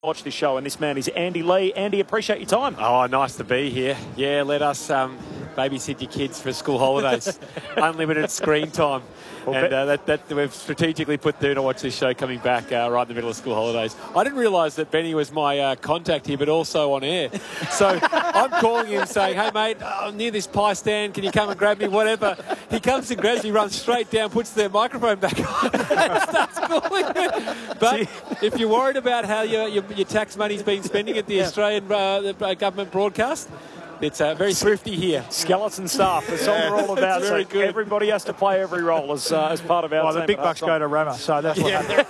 Watch this show, and this man is Andy Lee. Andy, appreciate your time. Oh, nice to be here. Yeah, let us babysit your kids for school holidays. Unlimited screen time. Well, and that we've strategically put there to watch this show coming back right in the middle of school holidays. I didn't realise that Benny was my contact here, but also on air. So I'm calling him saying, hey, mate, I'm near this pie stand. Can you come and grab me? Whatever. He comes and grabs me, runs straight down, puts the microphone back on and starts calling me. But if you're worried about how your tax money's been spending at the Australian government broadcast, it's very thrifty here. Skeleton staff. That's all we're all about. Very so good. Everybody has to play every role as part of our team. The big bucks go to Rama, so that's what happens.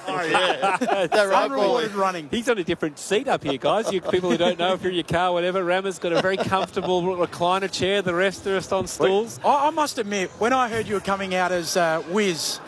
They're unrewarded running. He's on a different seat up here, guys. You people who don't know, if you're in your car, whatever, Rama's got a very comfortable recliner chair. The rest are just on stools. I must admit, when I heard you were coming out as Wiz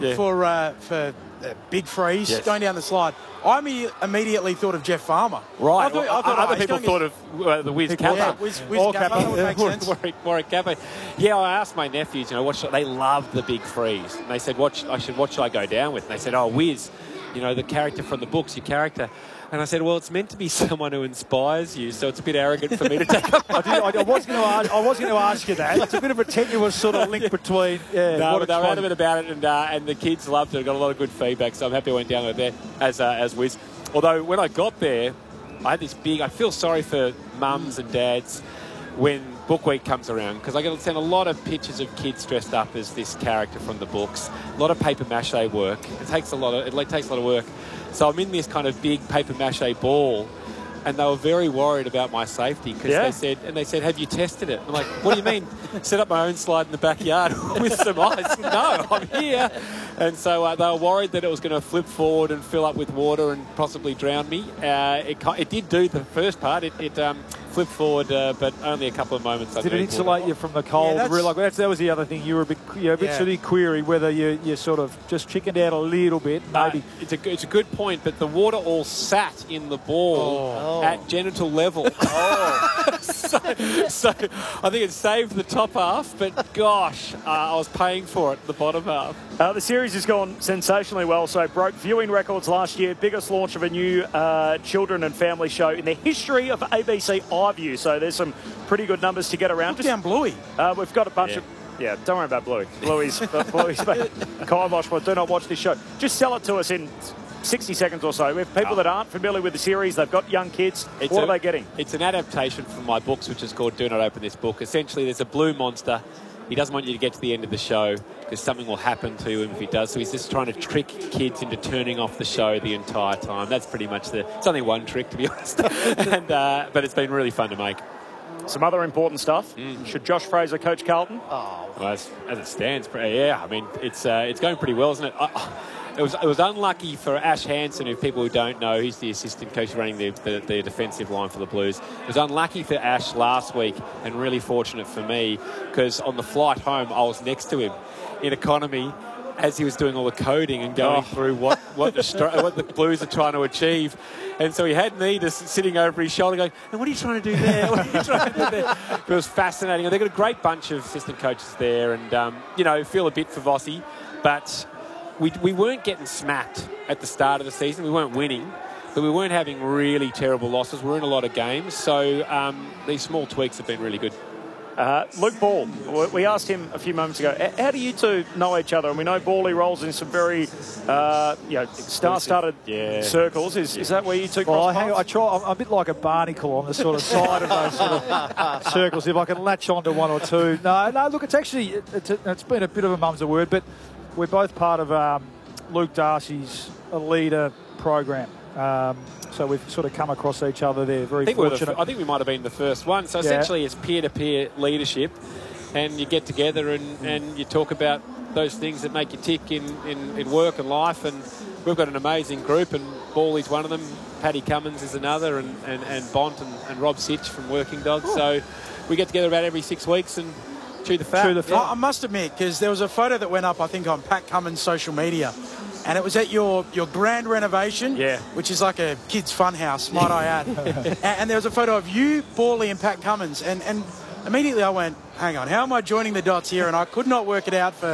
for Big Freeze, going down the slide, I immediately thought of Jeff Farmer. Right. I thought other people thought of the Wiz Kappa. Wiz Kappa, that would make sense. Warwick Kappa. Yeah, I asked my nephews, they love the Big Freeze. And they said, what should I go down with? And they said, Wiz, the character from the books, your character. And I said, well, it's meant to be someone who inspires you, so it's a bit arrogant for me to take up. I was going to ask you that. It's a bit of a tenuous sort of link between. No, but they were adamant about it, and the kids loved it. I got a lot of good feedback, so I'm happy I went down there as Wiz. Although when I got there, I had this I feel sorry for mums and dads when Book Week comes around, because I get to send a lot of pictures of kids dressed up as this character from the books. A lot of paper mache work. It takes a lot of work. So I'm in this kind of big paper mache ball, and they were very worried about my safety because they said, have you tested it? I'm like, what do you mean? Set up my own slide in the backyard with some ice? No, I'm here. And so they were worried that it was going to flip forward and fill up with water and possibly drown me. It did do the first part. It flipped forward, but only a couple of moments. Did it insulate you from the cold? That was the other thing. You were a bit sort of query whether you sort of just chickened out a little bit. Maybe it's a good point, but the water all sat in the ball at genital level. So I think it saved the top half, but gosh, I was paying for it, the bottom half. The series has gone sensationally well, so it broke viewing records last year. Biggest launch of a new children and family show in the history of ABC iView. So there's some pretty good numbers to get around. Look down Bluey. We've got a bunch of... Yeah, don't worry about Bluey. Bluey's kibosh, but do not watch this show. Just sell it to us in 60 seconds or so. We have people that aren't familiar with the series. They've got young kids. What are they getting? It's an adaptation from my books, which is called Do Not Open This Book. Essentially, there's a blue monster. He doesn't want you to get to the end of the show because something will happen to him if he does. So he's just trying to trick kids into turning off the show the entire time. That's pretty much it's only one trick, to be honest. But it's been really fun to make. Some other important stuff. Should Josh Fraser coach Carlton? Well, as it stands, yeah. I mean, it's going pretty well, isn't it? It was unlucky for Ash Hansen, who people who don't know, he's the assistant coach running the defensive line for the Blues. It was unlucky for Ash last week and really fortunate for me because on the flight home I was next to him in economy as he was doing all the coding and going through what the Blues are trying to achieve. And so he had me just sitting over his shoulder going, and what are you trying to do there? What are you trying to do there? But it was fascinating. They've got a great bunch of assistant coaches there and, feel a bit for Vossi, but we weren't getting smacked at the start of the season. We weren't winning, but we weren't having really terrible losses. We were in a lot of games. So these small tweaks have been really good. Luke Ball, we asked him a few moments ago, how do you two know each other? And we know Bally rolls in some very star-studded circles. Is that where you two cross paths? I'm a bit like a barnacle on the sort of side of those sort of circles, if I can latch on to one or two. No, look, it's actually, it's been a bit of a mum's a word, but we're both part of Luke Darcy's leader program. So we've sort of come across each other there. Very fortunate. I think we might have been the first one. So essentially it's peer-to-peer leadership and you get together and you talk about those things that make you tick in work and life. And we've got an amazing group and Bally's one of them. Paddy Cummins is another and Bont and Rob Sitch from Working Dogs. So we get together about every 6 weeks and chew the fat. I must admit, because there was a photo that went up, I think, on Pat Cummins' social media. And it was at your grand renovation, which is like a kid's fun house, might I add. And there was a photo of you, Bally, and Pat Cummins. And immediately I went, hang on, how am I joining the dots here? And I could not work it out for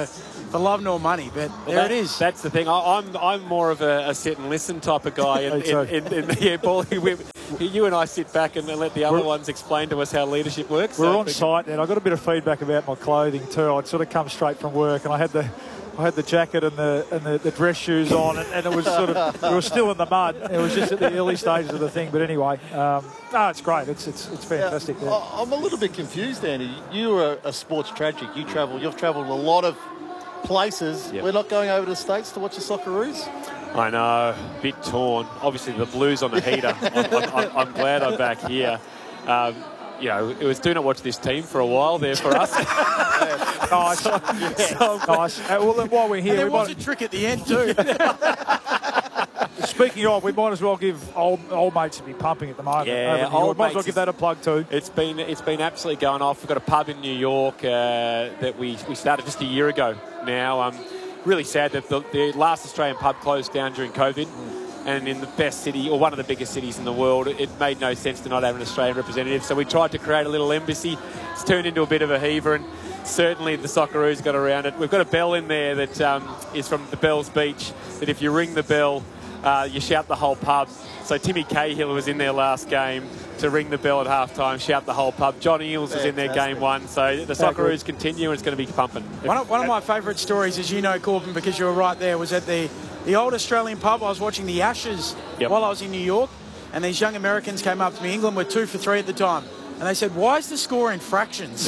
for love nor money, but it is. That's the thing. I'm more of a sit and listen type of guy. In the ball, you and I sit back and let the other ones explain to us how leadership works. We're on site, and I got a bit of feedback about my clothing too. I'd sort of come straight from work, and I had the jacket and the dress shoes on, and it was sort of, we were still in the mud. It was just at the early stages of the thing, but anyway, it's great. It's fantastic. Yeah. I'm a little bit confused, Andy. You were a sports tragic. You've travelled a lot of places. Yep. We're not going over to the States to watch the Socceroos? I know, a bit torn. Obviously, the Blues on the heater. I'm glad I'm back here. It was do not watch this team for a while there for us. Nice. Nice. Well, then while we're here... And there was a trick at the end too. Speaking of, we might as well give old mates to be pumping at the moment. Yeah, old might as well give that a plug too. It's been absolutely going off. We've got a pub in New York that we started just a year ago now. Really sad that the last Australian pub closed down during COVID. And in the best city, or one of the biggest cities in the world, it made no sense to not have an Australian representative. So we tried to create a little embassy. It's turned into a bit of a heaver, and certainly the Socceroos got around it. We've got a bell in there that is from the Bells Beach, that if you ring the bell, you shout the whole pub. So Timmy Cahill was in there last game to ring the bell at halftime, shout the whole pub. John Eales was in there game one. So the Socceroos continue, and it's going to be pumping. One of my favourite stories, as you know, Corbin, because you were right there, was at the old Australian pub. I was watching the Ashes while I was in New York, and these young Americans came up to me. England were 2 for 3 at the time. And they said, why is the score in fractions?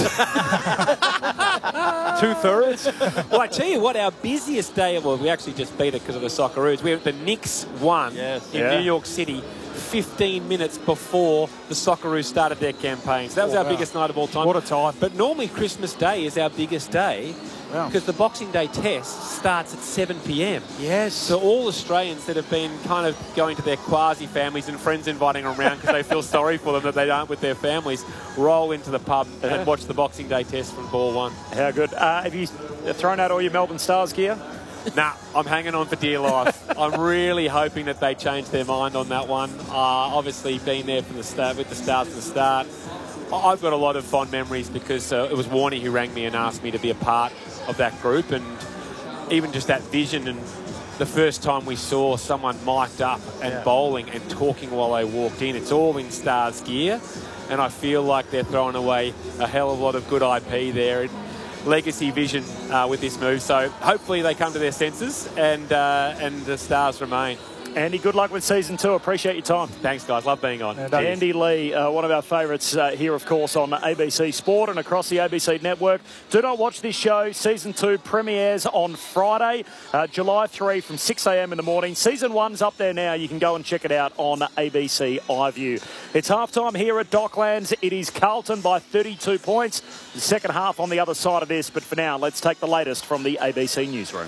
2/3? Well, I tell you what, our busiest day, well, we actually just beat it because of the Socceroos. The Knicks won in New York City 15 minutes before the Socceroos started their campaign. So that was our biggest night of all time. What a time. But normally Christmas Day is our biggest day. Wow. Because the Boxing Day test starts at 7 p.m. Yes. So all Australians that have been kind of going to their quasi-families and friends inviting them around because they feel sorry for them that they aren't with their families, roll into the pub and watch the Boxing Day test from ball one. How good. Have you thrown out all your Melbourne Stars gear? Nah, I'm hanging on for dear life. I'm really hoping that they change their mind on that one. Obviously, being there from the start with the Stars from the start, I've got a lot of fond memories because it was Warnie who rang me and asked me to be a part of that group, and even just that vision and the first time we saw someone mic'd up and bowling and talking while they walked in. It's all in Stars gear, and I feel like they're throwing away a hell of a lot of good IP there. Legacy vision with this move, so hopefully they come to their senses and the Stars remain. Andy, good luck with season 2. Appreciate your time. Thanks, guys. Love being on. Andy Lee, one of our favourites here, of course, on ABC Sport and across the ABC network. Do not watch this show. Season 2 premieres on Friday, July 3 from 6 a.m. in the morning. Season 1's up there now. You can go and check it out on ABC iView. It's halftime here at Docklands. It is Carlton by 32 points. The second half on the other side of this. But for now, let's take the latest from the ABC newsroom.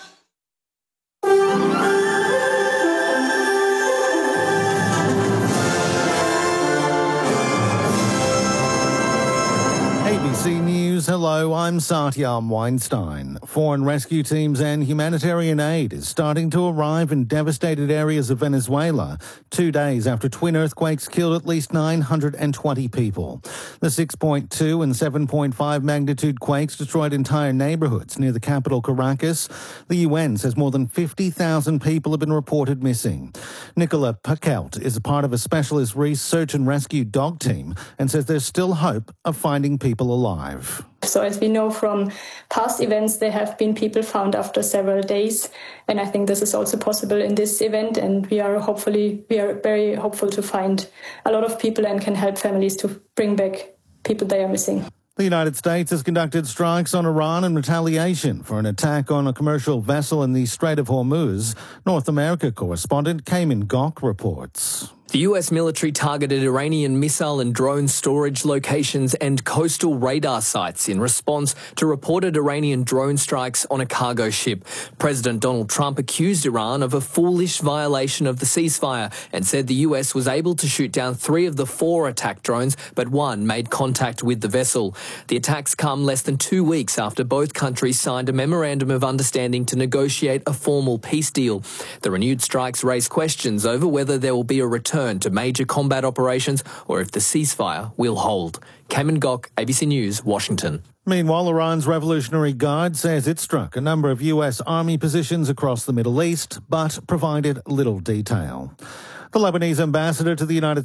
ABC News, hello, I'm Satyam Weinstein. Foreign rescue teams and humanitarian aid is starting to arrive in devastated areas of Venezuela 2 days after twin earthquakes killed at least 920 people. The 6.2 and 7.5 magnitude quakes destroyed entire neighborhoods near the capital Caracas. The UN says more than 50,000 people have been reported missing. Nicola Paquelt is a part of a specialist search and rescue dog team and says there's still hope of finding people alive. So as we know from past events, there have been people found after several days. And I think this is also possible in this event. And we are very hopeful to find a lot of people and can help families to bring back people they are missing. The United States has conducted strikes on Iran in retaliation for an attack on a commercial vessel in the Strait of Hormuz. North America correspondent Cayman Gok reports. The US military targeted Iranian missile and drone storage locations and coastal radar sites in response to reported Iranian drone strikes on a cargo ship. President Donald Trump accused Iran of a foolish violation of the ceasefire and said the US was able to shoot down 3 of the 4 attack drones, but 1 made contact with the vessel. The attacks come less than 2 weeks after both countries signed a memorandum of understanding to negotiate a formal peace deal. The renewed strikes raise questions over whether there will be a return to major combat operations or if the ceasefire will hold. Cayman Gok, ABC News, Washington. Meanwhile, Iran's Revolutionary Guard says it struck a number of US army positions across the Middle East, but provided little detail. The Lebanese ambassador to the United